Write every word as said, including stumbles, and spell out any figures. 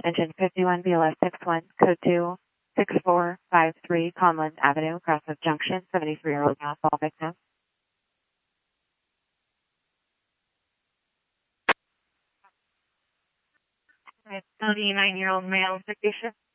engine fifty-one B L S sixty-one, code two six four five three, Conlin Avenue, Crossroads Junction, seventy-three-year-old gas ball victim. seventy-nine-year-old male, dictation.